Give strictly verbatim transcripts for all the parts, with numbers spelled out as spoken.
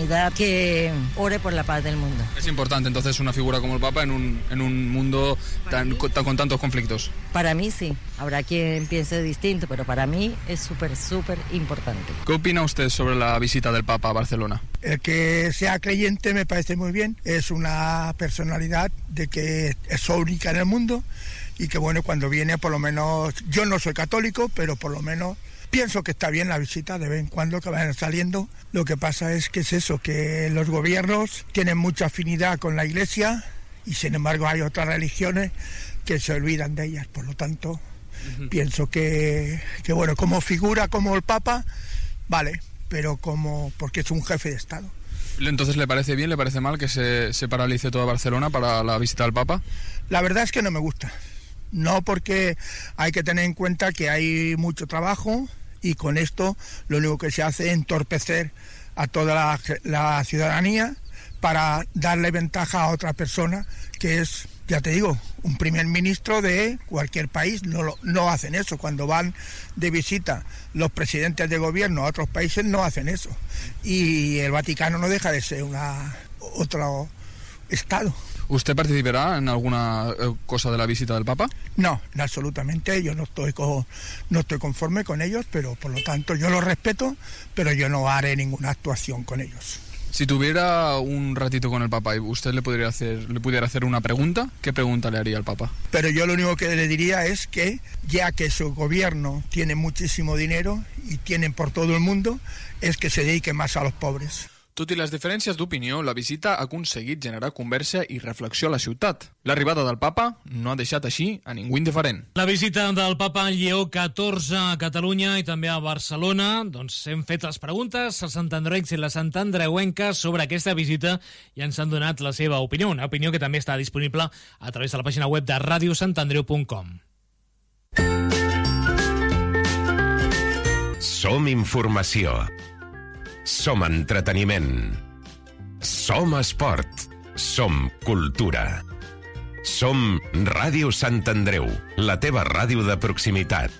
humanidad que ore por la paz del mundo. Es importante entonces una figura como el Papa en un, en un mundo tan, con, con tantos conflictos. Para mí sí, habrá quien piense distinto, pero para mí es súper, súper importante. ¿Qué opina usted sobre la visita del Papa a Barcelona? El que sea creyente me parece muy bien, es una personalidad de que es única en el mundo y que bueno, cuando viene por lo menos, yo no soy católico, pero por lo menos pienso que está bien la visita de vez en cuando que vayan saliendo. Lo que pasa es que es eso, que los gobiernos tienen mucha afinidad con la Iglesia y sin embargo hay otras religiones que se olvidan de ellas, por lo tanto uh-huh. pienso que, que bueno, como figura como el Papa, vale, pero como porque es un jefe de Estado. Entonces, ¿le parece bien, le parece mal que se, se paralice toda Barcelona para la visita del Papa? La verdad es que no me gusta. No, porque hay que tener en cuenta que hay mucho trabajo y con esto lo único que se hace es entorpecer a toda la, la ciudadanía para darle ventaja a otra persona que es, ya te digo, un primer ministro de cualquier país. No, lo, no hacen eso. Cuando van de visita los presidentes de gobierno a otros países no hacen eso. Y el Vaticano no deja de ser una, otro estado. ¿Usted participará en alguna cosa de la visita del Papa? No, absolutamente. Yo no estoy, con, no estoy conforme con ellos, pero por lo tanto yo los respeto, pero yo no haré ninguna actuación con ellos. Si tuviera un ratito con el Papa y usted le podría hacer, le pudiera hacer una pregunta, ¿qué pregunta le haría al Papa? Pero yo lo único que le diría es que, ya que su gobierno tiene muchísimo dinero y tienen por todo el mundo, es que se dedique más a los pobres. Tot i les diferències d'opinió, la visita ha aconseguit generar conversa i reflexió a la ciutat. L'arribada del Papa no ha deixat així a ningú indiferent. La visita del Papa Lleó catorze a Catalunya i també a Barcelona, doncs hem fet les preguntes als santandreuencs i les santandreuenques sobre aquesta visita i ens han donat la seva opinió, una opinió que també està disponible a través de la pàgina web de radio sant andreu punt com. Som informació. Som entreteniment. Som esport. Som cultura. Som Ràdio Sant Andreu, la teva ràdio de proximitat.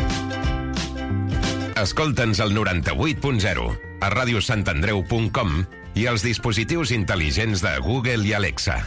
Escolta'ns al noranta-vuit punt zero, a radio sant andreu punt com i als dispositius intel·ligents de Google i Alexa.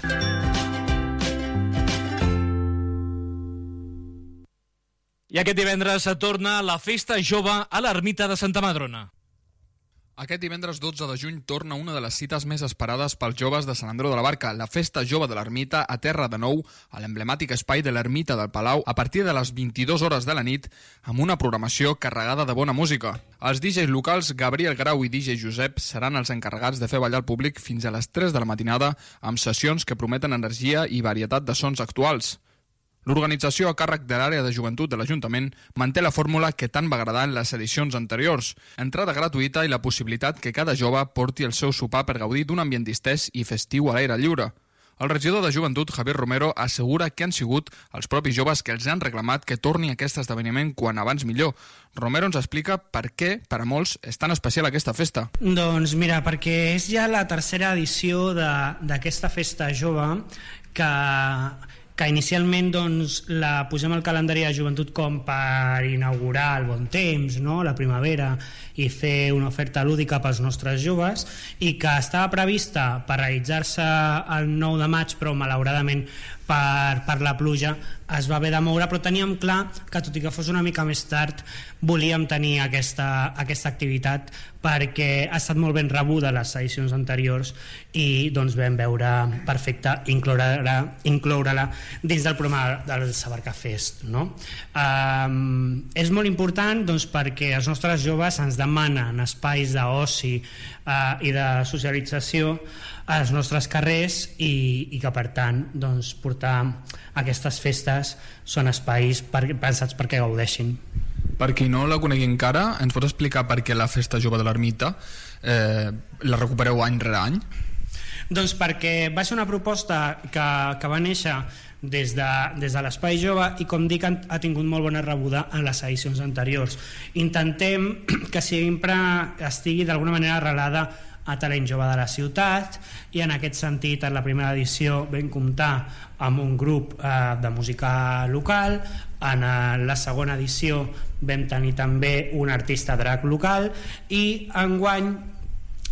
I aquest divendres se torna la Festa Jove a l'Ermita de Santa Madrona. Aquest divendres dotze de juny torna una de les cites més esperades pels joves de Sant Andreu de la Barca. La Festa Jove de l'Ermita aterra de nou a l'emblemàtic espai de l'Ermita del Palau a partir de les vint-i-dues hores de la nit amb una programació carregada de bona música. Els D Js locals Gabriel Grau i D J Josep seran els encarregats de fer ballar el públic fins a les tres de la matinada amb sessions que prometen energia i varietat de sons actuals. L'organització a càrrec de l'àrea de joventut de l'Ajuntament manté la fórmula que tant va agradar en les edicions anteriors, entrada gratuïta i la possibilitat que cada jove porti el seu sopar per gaudir d'un ambient distès i festiu a l'aire lliure. El regidor de Joventut, Javier Romero, assegura que han sigut els propis joves que els han reclamat que torni aquest esdeveniment quan abans millor. Romero ens explica per què, per a molts, és tan especial aquesta festa. Doncs mira, perquè és ja la tercera edició d'aquesta festa jove que... que inicialment doncs, la posem al calendari de joventut com per inaugurar el bon temps, no? La primavera, i fer una oferta lúdica pels nostres joves, i que estava prevista per realitzar-se el nou de maig, però malauradament per, per la pluja es va haver de moure, però teníem clar que tot i que fos una mica més tard volíem tenir aquesta, aquesta activitat perquè ha estat molt ben rebuda les edicions anteriors i doncs vam veure perfecte incloure-la, incloure-la dins del programa del Sabarca Fest, no? Um, és molt important doncs, perquè els nostres joves ens demanen espais d'oci uh, i de socialització als nostres carrers i, i que per tant doncs, portar aquestes festes són espais per, pensats perquè gaudeixin. Per qui no la conegui encara, ens pots explicar per què la Festa Jove de l'Ermita eh, la recupereu any rere any? Doncs perquè va ser una proposta que, que va néixer des de, des de l'Espai Jove i com dic ha tingut molt bona rebuda en les edicions anteriors. Intentem que sempre estigui d'alguna manera arrelada a talent jove de la ciutat i en aquest sentit en la primera edició vam comptar amb un grup eh, de música local, en la segona edició vam tenir també un artista drac local i enguany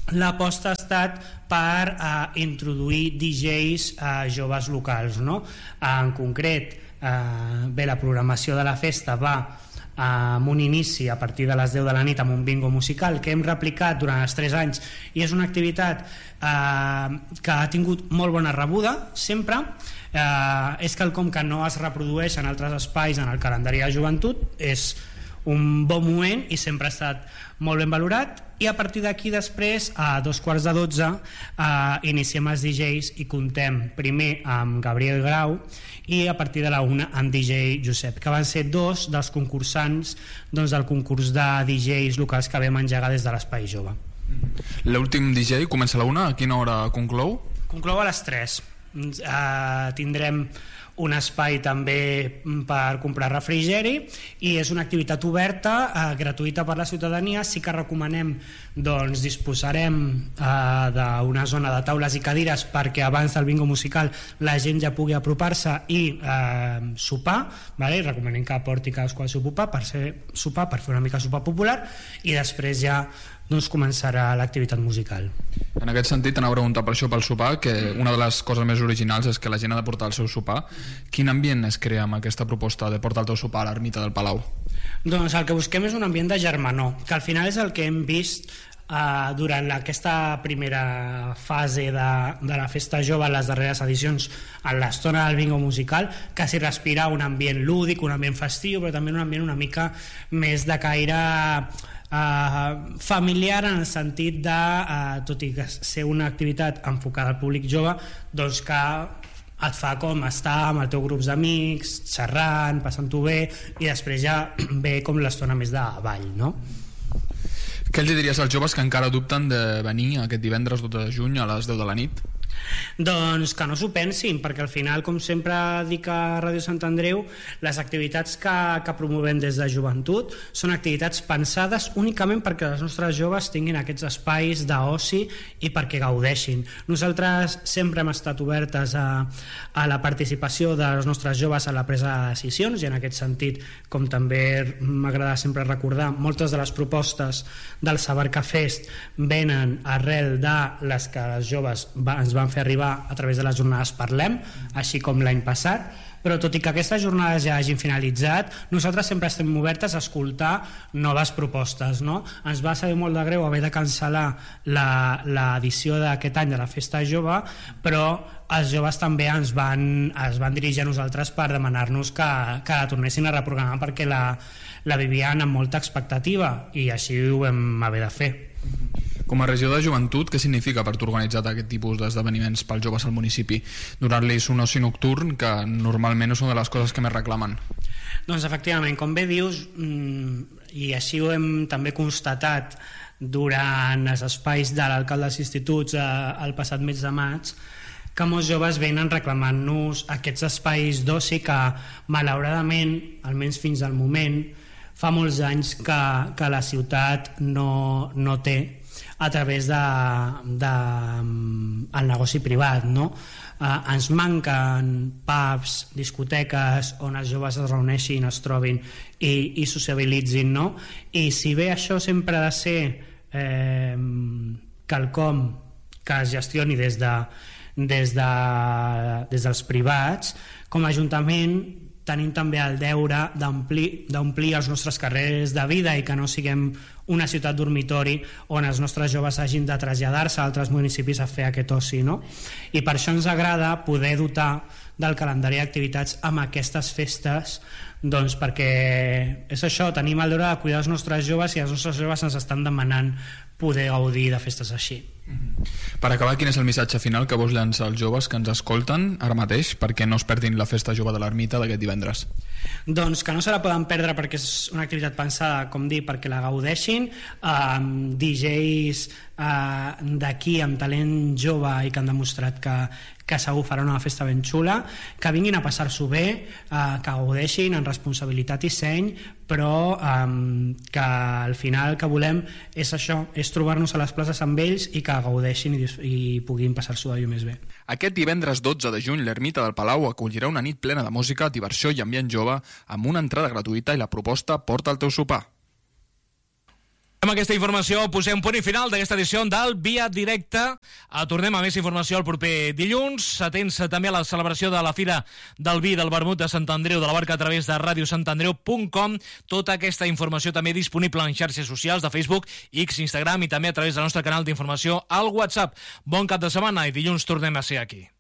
l'aposta ha estat per uh, introduir D Js uh, joves locals, no? En concret, uh, bé, la programació de la festa va amb un inici a partir de les deu de la nit amb un bingo musical que hem replicat durant els tres anys i és una activitat eh, que ha tingut molt bona rebuda sempre, eh, és quelcom que no es reprodueix en altres espais en el calendari de joventut, és un bon moment i sempre ha estat molt ben valorat. I a partir d'aquí després, a dos quarts de dotze, eh, iniciem els D Js i contem primer amb Gabriel Grau i a partir de la una amb D J Josep, que van ser dos dels concursants doncs, del concurs de D Js locals que vam engegar des de l'Espai Jove. L'últim D J comença a la una, a quina hora conclou? Conclou a les tres. Eh, tindrem un espai també per comprar refrigeri i és una activitat oberta, eh, gratuïta per la ciutadania. Sí que recomanem, doncs disposarem eh, d'una zona de taules i cadires perquè abans del bingo musical la gent ja pugui apropar-se i eh, sopar, vale? Recomanem que porti cadascú el seu sopar per, ser, sopar per fer una mica sopar popular i després ja doncs començarà l'activitat musical. En aquest sentit, anava a preguntar per això pel sopar, que una de les coses més originals és que la gent ha de portar el seu sopar. Quin ambient es crea amb aquesta proposta de portar el teu sopar a l'ermita del Palau? Doncs el que busquem és un ambient de germanor, que al final és el que hem vist Uh, durant la, aquesta primera fase de, de la festa jove en les darreres edicions, en l'estona del bingo musical, que s'hi respira un ambient lúdic, un ambient festiu, però també un ambient una mica més de caire uh, familiar, en el sentit de, uh, tot i que ser una activitat enfocada al públic jove, doncs que et fa com estar amb el teu grup d'amics, xerrant, passant-ho bé, i després ja ve com l'estona més de ball, no? Què els diries als joves que encara dubten de venir aquest divendres dotze de juny a les deu de la nit? Doncs que no s'ho pensin, perquè al final, com sempre dic a Ràdio Sant Andreu, les activitats que, que promovem des de joventut són activitats pensades únicament perquè els nostres joves tinguin aquests espais d'oci i perquè gaudeixin. Nosaltres sempre hem estat obertes a, a la participació dels nostres joves a la presa de decisions, i en aquest sentit, com també m'agrada sempre recordar, moltes de les propostes del Sabarca Fest venen arrel de les que els joves va, ens van fer arribar a través de les jornades Parlem, així com l'any passat. Però tot i que aquestes jornades ja hagin finalitzat, nosaltres sempre estem obertes a escoltar noves propostes, no? Ens va saber molt de greu haver de cancel·lar l'edició d'aquest any de la Festa Jove, però els joves també ens van, es van dirigir a nosaltres per demanar-nos que, que la tornessin a reprogramar perquè la, la vivien amb molta expectativa, i així ho vam haver de fer. Com a regió de joventut, què significa per tu organitzar aquest tipus d'esdeveniments pels joves al municipi? Donar-los un oci nocturn que normalment no són de les coses que més reclamen. Doncs efectivament, com bé dius, i així ho hem també constatat durant els espais de l'alcalde dels instituts el passat mes de maig, que molts joves venen reclamant-nos aquests espais d'oci que malauradament, almenys fins al moment, fa molts anys que, que la ciutat no, no té a través de, de el negoci privat, no? Eh, ens manquen pubs, discoteques on els joves es reuneixin, es trobin i, i sociabilitzin, no? I si bé això sempre ha de ser eh, quelcom que es gestioni des, de, des, de, des dels privats, com a Ajuntament tenim també el deure d'omplir els nostres carrers de vida i que no siguem una ciutat dormitori on els nostres joves hagin de traslladar-se a altres municipis a fer aquest oci, no? I per això ens agrada poder dotar del calendari d'activitats amb aquestes festes, doncs perquè és això, tenim el deure de cuidar els nostres joves i els nostres joves ens estan demanant poder gaudir de festes així. Per acabar, quin és el missatge final que vols llançar als joves que ens escolten ara mateix perquè no es perdin la festa jove de l'Ermita d'aquest divendres? Doncs que no se la poden perdre perquè és una activitat pensada, com dir, perquè la gaudeixin, amb D Js eh, d'aquí amb talent jove i que han demostrat que, que segur farà una festa ben xula, que vinguin a passar-s'ho bé, eh, que gaudeixin en responsabilitat i seny, però eh, que al final el que volem és això, és trobar-nos a les places amb ells i que gaudeixin i, i puguin passar-s'ho allò més bé. Aquest divendres dotze de juny l'Ermita del Palau acollirà una nit plena de música, diversió i ambient jove amb una entrada gratuïta i la proposta Porta el teu sopar. Amb aquesta informació posem punt i final d'aquesta edició del Via Directe. Tornem a més informació el proper dilluns. Atents també a la celebració de la Fira del Vi del Vermut de Sant Andreu de la Barca a través de ràdio sant andreu punt com. Tota aquesta informació també disponible en xarxes socials de Facebook, X, Instagram i també a través del nostre canal d'informació al WhatsApp. Bon cap de setmana i dilluns tornem a ser aquí.